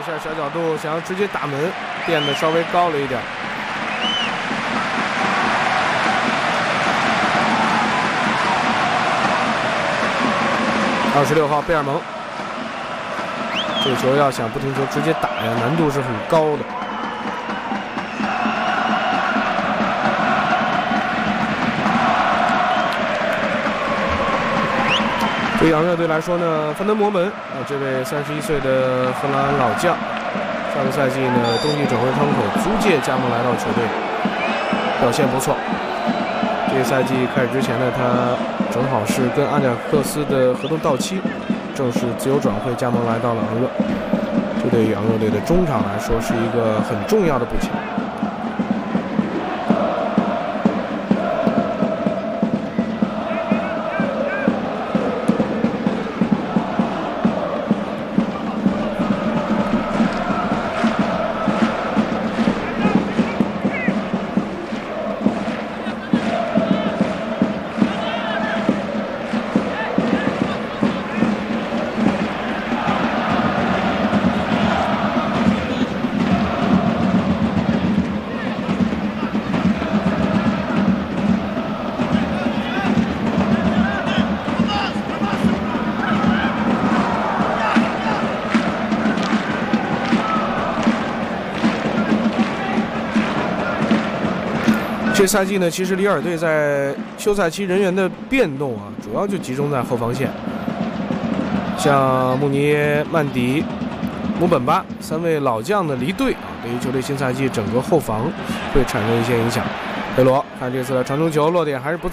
一下小角度，想要直接打门，垫的稍微高了一点。26号贝尔蒙，这个球要想不停球直接打呀，难度是很高的。对杨乐队来说呢，范德摩门这位31岁的荷兰老将，上个赛季呢冬季转会窗口租借加盟来到球队，表现不错。这个赛季开始之前呢，他正好是跟阿贾克斯的合同到期，正式自由转会加盟来到了昂热。这对于昂热队的中场来说是一个很重要的补强。这赛季呢，其实里尔队在休赛期人员的变动主要就集中在后防线，像穆尼耶、曼迪、姆本巴3位老将的离队对于球队新赛季整个后防会产生一些影响。佩罗看这次的传中球落点还是不错。